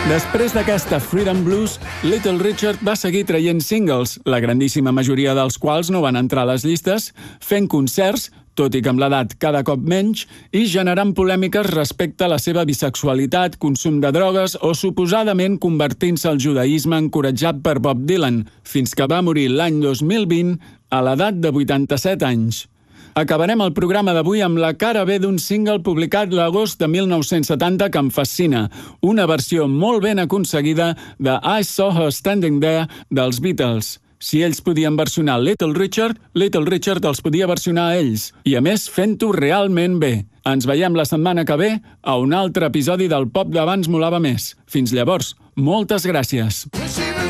Després d'aquesta Freedom Blues, Little Richard va seguir traient singles, la grandíssima majoria dels quals no van entrar a les llistes, fent concerts, tot i que amb l'edat cada cop menys, i generant polèmiques respecte a la seva bisexualitat, consum de drogues o suposadament convertint-se al judaïsme encoratjat per Bob Dylan, fins que va morir l'any 2020 a l'edat de 87 anys. Acabarem el programa d'avui amb la cara B d'un single publicat l'agost de 1970 que em fascina, una versió molt ben aconseguida de I Saw Her Standing There dels Beatles. Si ells podien versionar Little Richard els podia versionar a ells, i a més fent-ho realment bé. Ens veiem la setmana que ve a un altre episodi del Pop d'abans molava més. Fins llavors, moltes gràcies.